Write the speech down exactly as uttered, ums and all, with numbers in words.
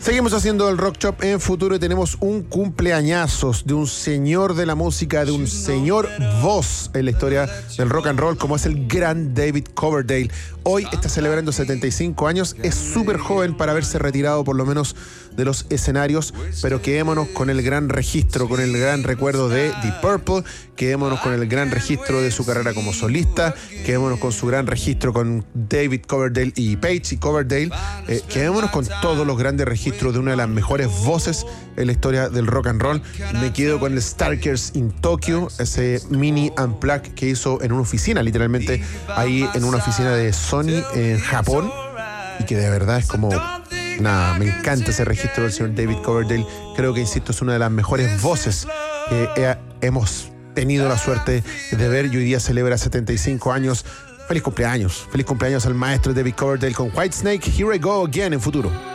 Seguimos haciendo el Rock Shop en Futuro y tenemos un cumpleañazos de un señor de la música, de un señor voz en la historia del rock and roll, como es el gran David Coverdale. Hoy está celebrando setenta y cinco años, es súper joven para haberse retirado por lo menos de los escenarios, pero quedémonos con el gran registro, con el gran recuerdo de Deep Purple, quedémonos con el gran registro de su carrera como solista, quedémonos con su gran registro con David Coverdale y Page y Coverdale, eh, quedémonos con todos los grandes registros de una de las mejores voces en la historia del rock and roll. Me quedo con el Starkers in Tokyo, ese mini unplug que hizo en una oficina, literalmente ahí en una oficina de Sony en Japón, y que de verdad es como... Nada, me encanta ese registro del señor David Coverdale. Creo que, insisto, es una de las mejores voces que eh, hemos tenido la suerte de ver, y hoy día celebra setenta y cinco años. Feliz cumpleaños, feliz cumpleaños al maestro David Coverdale con Whitesnake, Here I Go Again en Futuro.